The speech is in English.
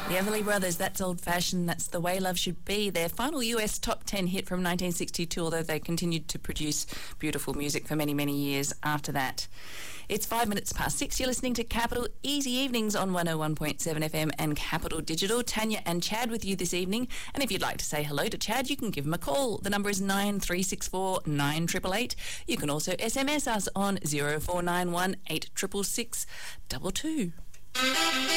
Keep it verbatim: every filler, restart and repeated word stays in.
The Everly Brothers, That's Old Fashioned, That's the Way Love Should Be. Their final U S top ten hit from nineteen sixty-two, although they continued to produce beautiful music for many, many years after that. It's five minutes past six. You're listening to Capital Easy Evenings on one oh one point seven F M and Capital Digital. Tanya and Chad with you this evening. And if you'd like to say hello to Chad, you can give him a call. The number is nine three six four, nine eight eight eight. You can also S M S us on zero four nine one, eight six six six, two two.